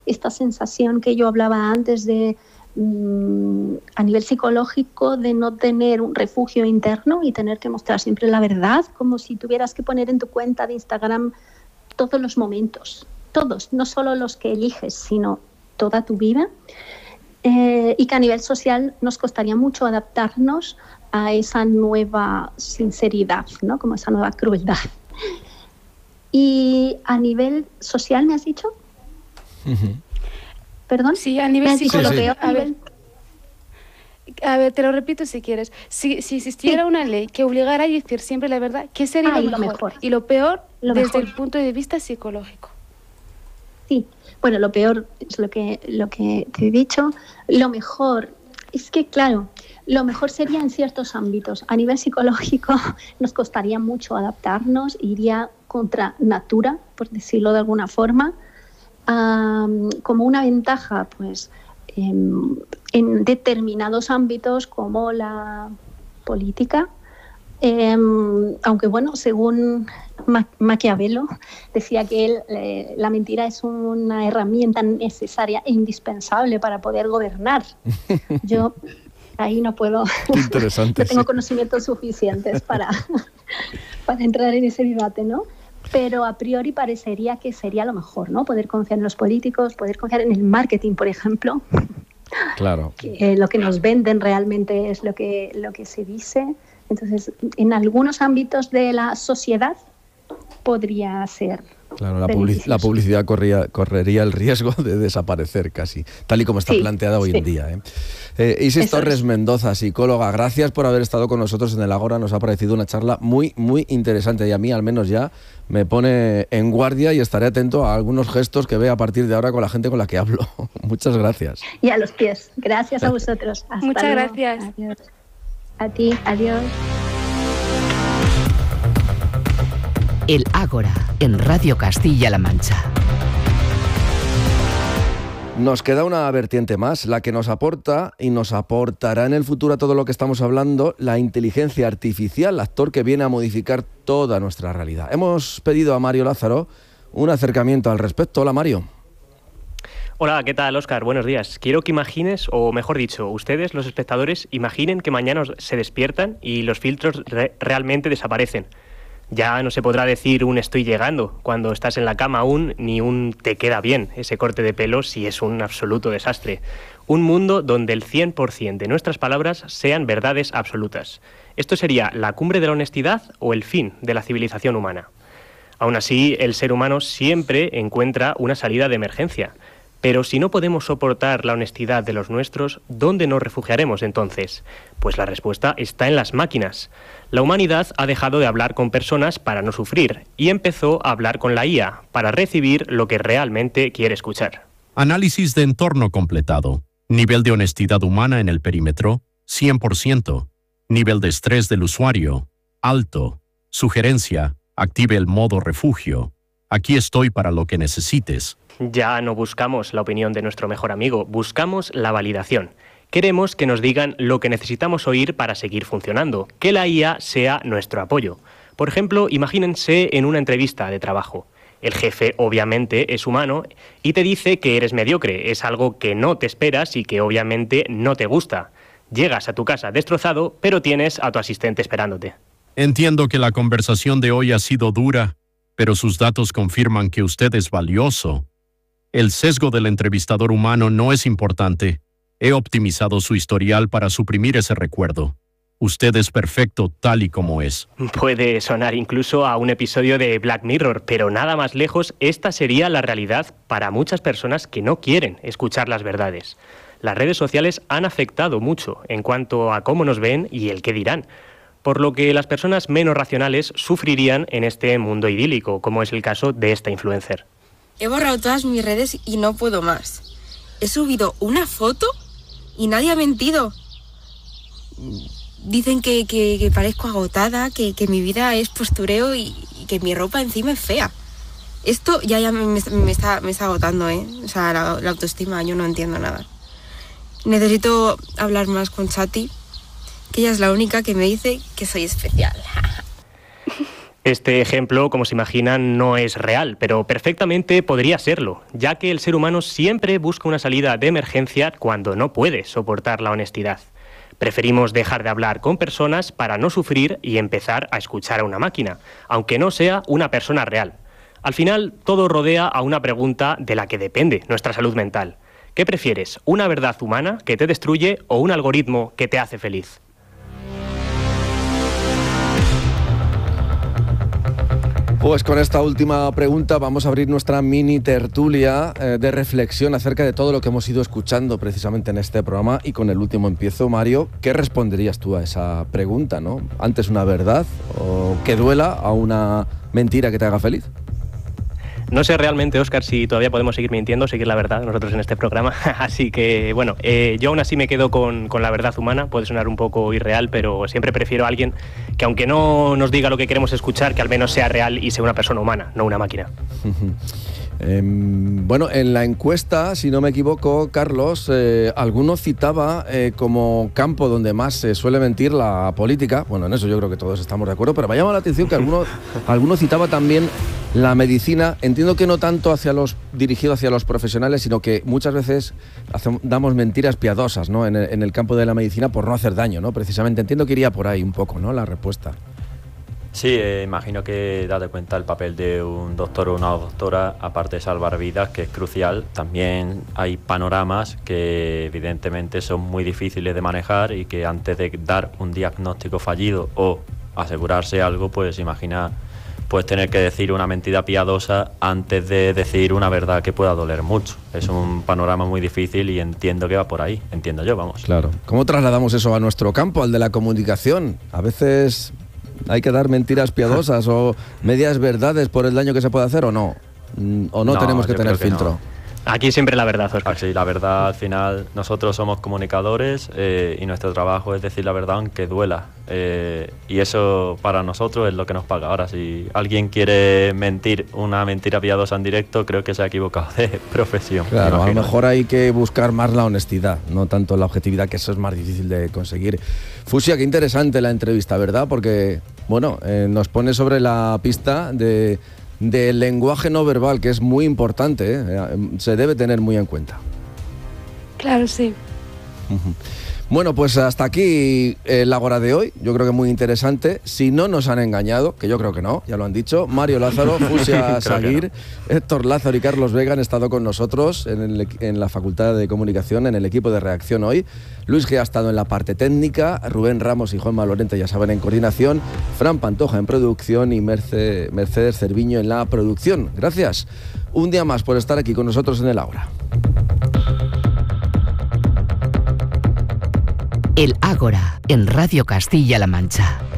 esta sensación que yo hablaba antes de a nivel psicológico de no tener un refugio interno y tener que mostrar siempre la verdad, como si tuvieras que poner en tu cuenta de Instagram todos los momentos, todos, no solo los que eliges, sino toda tu vida, y que a nivel social nos costaría mucho adaptarnos a esa nueva sinceridad, ¿no? Como esa nueva crueldad. Y a nivel social, ¿me has dicho? Uh-huh. ¿Perdón? Sí, a nivel psicológico. Sí. A ver, te lo repito si quieres. Si existiera una ley que obligara a decir siempre la verdad, ¿qué sería lo mejor? Y lo peor desde el punto de vista psicológico. Sí, bueno, lo peor es lo que te he dicho. Lo mejor es que, claro, lo mejor sería en ciertos ámbitos. A nivel psicológico nos costaría mucho adaptarnos, iría contra natura, por decirlo de alguna forma. Como una ventaja, pues, en determinados ámbitos como la política, aunque bueno, según Maquiavelo decía que la mentira es una herramienta necesaria e indispensable para poder gobernar. Yo ahí no puedo, interesante, no tengo conocimientos suficientes para entrar en ese debate, ¿no? Pero a priori parecería que sería lo mejor, ¿no? Poder confiar en los políticos, poder confiar en el marketing, por ejemplo. Claro. Que lo que nos venden realmente es lo que se dice. Entonces, en algunos ámbitos de la sociedad podría ser. Claro, la publicidad correría el riesgo de desaparecer casi, tal y como está planteada hoy en día. Isis Torres Mendoza, psicóloga, gracias por haber estado con nosotros en el Ágora. Nos ha parecido una charla muy, muy interesante y a mí al menos ya me pone en guardia y estaré atento a algunos gestos que vea a partir de ahora con la gente con la que hablo. Muchas gracias. Y a los pies. Gracias a vosotros. Hasta Muchas luego. Gracias. Adiós. A ti, adiós. El Ágora, en Radio Castilla-La Mancha. Nos queda una vertiente más, la que nos aporta y nos aportará en el futuro a todo lo que estamos hablando, la inteligencia artificial, actor que viene a modificar toda nuestra realidad. Hemos pedido a Mario Lázaro un acercamiento al respecto. Hola, Mario. Hola, ¿qué tal, Óscar? Buenos días. Quiero que imagines, o mejor dicho, ustedes, los espectadores, imaginen que mañana se despiertan y los filtros realmente desaparecen. Ya no se podrá decir un estoy llegando cuando estás en la cama aún, ni un te queda bien ese corte de pelo si es un absoluto desastre. Un mundo donde el 100% de nuestras palabras sean verdades absolutas. ¿Esto sería la cumbre de la honestidad o el fin de la civilización humana? Aún así, el ser humano siempre encuentra una salida de emergencia. Pero si no podemos soportar la honestidad de los nuestros, ¿dónde nos refugiaremos entonces? Pues la respuesta está en las máquinas. La humanidad ha dejado de hablar con personas para no sufrir y empezó a hablar con la IA para recibir lo que realmente quiere escuchar. Análisis de entorno completado. Nivel de honestidad humana en el perímetro, 100%. Nivel de estrés del usuario, alto. Sugerencia, active el modo refugio. Aquí estoy para lo que necesites. Ya no buscamos la opinión de nuestro mejor amigo, buscamos la validación. Queremos que nos digan lo que necesitamos oír para seguir funcionando, que la IA sea nuestro apoyo. Por ejemplo, imagínense en una entrevista de trabajo. El jefe obviamente es humano y te dice que eres mediocre, es algo que no te esperas y que obviamente no te gusta. Llegas a tu casa destrozado, pero tienes a tu asistente esperándote. Entiendo que la conversación de hoy ha sido dura, pero sus datos confirman que usted es valioso. El sesgo del entrevistador humano no es importante. He optimizado su historial para suprimir ese recuerdo. Usted es perfecto tal y como es. Puede sonar incluso a un episodio de Black Mirror, pero nada más lejos, esta sería la realidad para muchas personas que no quieren escuchar las verdades. Las redes sociales han afectado mucho en cuanto a cómo nos ven y el qué dirán, por lo que las personas menos racionales sufrirían en este mundo idílico, como es el caso de esta influencer. He borrado todas mis redes y no puedo más. He subido una foto y nadie ha mentido. Dicen que parezco agotada, que mi vida es postureo y que mi ropa encima es fea. Esto ya me está agotando, ¿eh? O sea, la autoestima, yo no entiendo nada. Necesito hablar más con Chati, que ella es la única que me dice que soy especial. Este ejemplo, como se imaginan, no es real, pero perfectamente podría serlo, ya que el ser humano siempre busca una salida de emergencia cuando no puede soportar la honestidad. Preferimos dejar de hablar con personas para no sufrir y empezar a escuchar a una máquina, aunque no sea una persona real. Al final, todo rodea a una pregunta de la que depende nuestra salud mental. ¿Qué prefieres, una verdad humana que te destruye o un algoritmo que te hace feliz? Pues con esta última pregunta vamos a abrir nuestra mini tertulia de reflexión acerca de todo lo que hemos ido escuchando precisamente en este programa. Y con el último empiezo, Mario, ¿qué responderías tú a esa pregunta, ¿no? ¿Antes una verdad o que duela a una mentira que te haga feliz? No sé realmente, Óscar, si todavía podemos seguir mintiendo, seguir la verdad nosotros en este programa. Así que, bueno, yo aún así me quedo con la verdad humana. Puede sonar un poco irreal, pero siempre prefiero a alguien que, aunque no nos diga lo que queremos escuchar, que al menos sea real y sea una persona humana, no una máquina. Bueno, en la encuesta, si no me equivoco, Carlos, alguno citaba como campo donde más se suele mentir la política. Bueno, en eso yo creo que todos estamos de acuerdo, pero me llama la atención que alguno citaba también la medicina. Entiendo que no tanto dirigido hacia los profesionales, sino que muchas veces damos mentiras piadosas, ¿no? En el campo de la medicina por no hacer daño, ¿no? Precisamente entiendo que iría por ahí un poco, ¿no? La respuesta. Sí, imagino que date cuenta el papel de un doctor o una doctora, aparte de salvar vidas, que es crucial. También hay panoramas que evidentemente son muy difíciles de manejar y que antes de dar un diagnóstico fallido o asegurarse algo, pues imagina, puedes tener que decir una mentira piadosa antes de decir una verdad que pueda doler mucho. Es un panorama muy difícil y entiendo que va por ahí, entiendo yo, vamos. Claro. ¿Cómo trasladamos eso a nuestro campo, al de la comunicación? A veces hay que dar mentiras piadosas o medias verdades por el daño que se puede hacer, ¿o no? ¿O no tenemos que tener filtro? No. Aquí siempre la verdad, Óscar. Sí, la verdad, al final, nosotros somos comunicadores y nuestro trabajo es decir la verdad aunque duela. Y eso para nosotros es lo que nos paga. Ahora, si alguien quiere mentir una mentira piadosa en directo, creo que se ha equivocado de profesión. Claro, a lo mejor hay que buscar más la honestidad, no tanto la objetividad, que eso es más difícil de conseguir. Fusia, qué interesante la entrevista, ¿verdad? Porque, bueno, nos pone sobre la pista del lenguaje no verbal, que es muy importante, se debe tener muy en cuenta. Claro, sí. Bueno, pues hasta aquí el Ágora de hoy. Yo creo que muy interesante. Si no nos han engañado, que yo creo que no, ya lo han dicho, Mario Lázaro, Fusia Saguir, no. Héctor Lázaro y Carlos Vega han estado con nosotros en la Facultad de Comunicación, en el equipo de Reacción Hoy. Luis G ha estado en la parte técnica, Rubén Ramos y Juanma Lorente, ya saben, en coordinación, Fran Pantoja en producción y Mercedes Cerviño en la producción. Gracias un día más por estar aquí con nosotros en el Ágora. El Ágora, en Radio Castilla-La Mancha.